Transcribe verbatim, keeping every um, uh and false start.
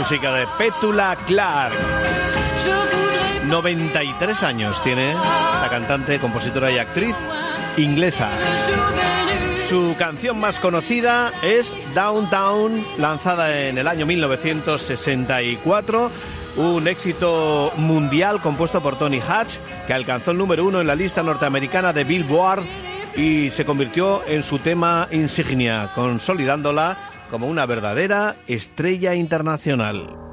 música de Petula Clark. noventa y tres años tiene la cantante, compositora y actriz inglesa. Su canción más conocida es Downtown, lanzada en el año mil novecientos sesenta y cuatro. Un éxito mundial compuesto por Tony Hatch, que alcanzó el número uno en la lista norteamericana de Billboard y se convirtió en su tema insignia, consolidándola como una verdadera estrella internacional.